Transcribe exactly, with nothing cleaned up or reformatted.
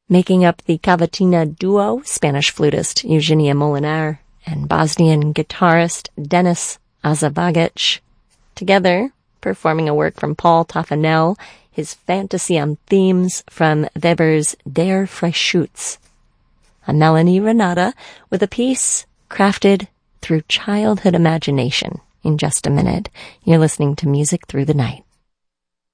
Making up the cavatina duo, Spanish flutist Eugenia Molinar and Bosnian guitarist Denis Azabagic. Together, performing a work from Paul Taffanel, his fantasy on themes from Weber's Der Freischütz. I'm Melanie Renata with a piece crafted through childhood imagination. In just a minute, you're listening to Music Through the Night.